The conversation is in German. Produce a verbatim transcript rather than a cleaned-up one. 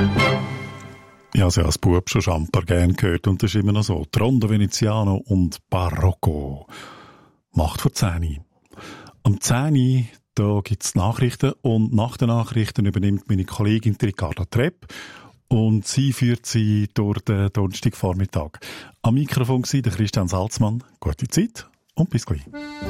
Ich habe sie als Bub schon Champer gern gehört und das ist immer noch so. Rondo Veneziano und Barocco. Macht vor zehn. Am zehn da gibt's Nachrichten und nach den Nachrichten übernimmt meine Kollegin Ricarda Trepp und sie führt sie durch den Donnerstagvormittag. Am Mikrofon war der Christian Salzmann. Gute Zeit und bis gleich.